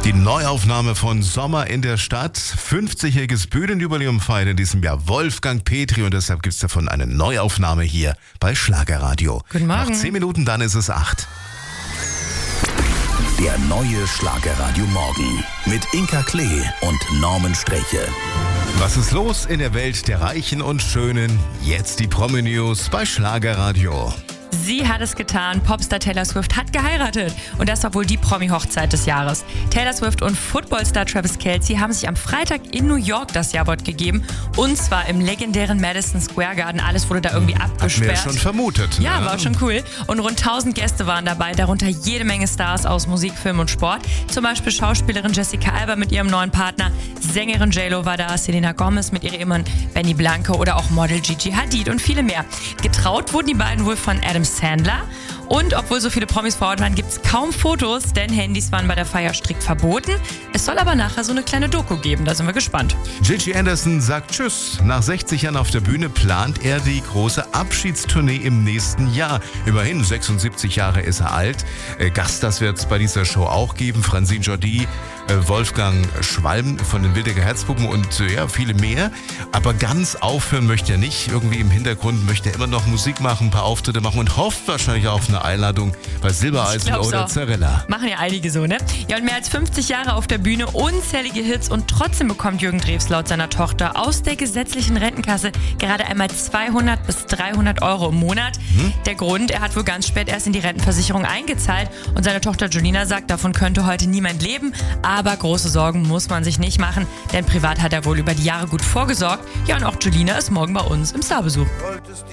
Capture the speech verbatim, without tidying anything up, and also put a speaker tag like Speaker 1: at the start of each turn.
Speaker 1: Die Neuaufnahme von Sommer in der Stadt. fünfzigjähriges Bühnenjubiläum feiert in diesem Jahr Wolfgang Petri und deshalb gibt es davon eine Neuaufnahme hier bei Schlagerradio.
Speaker 2: Guten Morgen.
Speaker 1: Nach zehn Minuten, dann ist es acht.
Speaker 3: Der neue Schlagerradio Morgen mit Inka Klee und Norman Streche.
Speaker 1: Was ist los in der Welt der Reichen und Schönen? Jetzt die Promi-News bei Schlagerradio.
Speaker 2: Sie hat es getan. Popstar Taylor Swift hat geheiratet. Und das war wohl die Promi-Hochzeit des Jahres. Taylor Swift und Footballstar Travis Kelce haben sich am Freitag in New York das Jawort gegeben. Und zwar im legendären Madison Square Garden. Alles wurde da irgendwie abgesperrt.
Speaker 1: Hat mir schon vermutet.
Speaker 2: Ja,
Speaker 1: ne?
Speaker 2: war schon cool. Und rund tausend Gäste waren dabei, darunter jede Menge Stars aus Musik, Film und Sport. Zum Beispiel Schauspielerin Jessica Alba mit ihrem neuen Partner, Sängerin J-Lo war da, Selena Gomez mit ihrem Ehemann Benny Blanco oder auch Model Gigi Hadid und viele mehr. Getraut wurden die beiden wohl von Adam Sandler. Und obwohl so viele Promis vor Ort waren, gibt es kaum Fotos, denn Handys waren bei der Feier strikt verboten. Es soll aber nachher so eine kleine Doku geben, da sind wir gespannt.
Speaker 1: Gigi Anderson sagt Tschüss. Nach sechzig Jahren auf der Bühne plant er die große Abschiedstournee im nächsten Jahr. Immerhin sechsundsiebzig Jahre ist er alt. Äh, Gaststars wird es bei dieser Show auch geben. Francine Jordi, äh, Wolfgang Schwalm von den Wildecker Herzpuppen und äh, ja, viele mehr. Aber ganz aufhören möchte er nicht. Irgendwie im Hintergrund möchte er immer noch Musik machen, ein paar Auftritte machen und hofft wahrscheinlich auf eine Einladung bei Silbereisen oder Zarella.
Speaker 2: Machen ja einige so, ne? Ja, und mehr als fünfzig Jahre auf der Bühne, unzählige Hits und trotzdem bekommt Jürgen Drews laut seiner Tochter aus der gesetzlichen Rentenkasse gerade einmal zweihundert bis dreihundert Euro im Monat. Hm? Der Grund, er hat wohl ganz spät erst in die Rentenversicherung eingezahlt und seine Tochter Julina sagt, davon könnte heute niemand leben, aber große Sorgen muss man sich nicht machen, denn privat hat er wohl über die Jahre gut vorgesorgt. Ja, und auch Julina ist morgen bei uns im Starbesuch.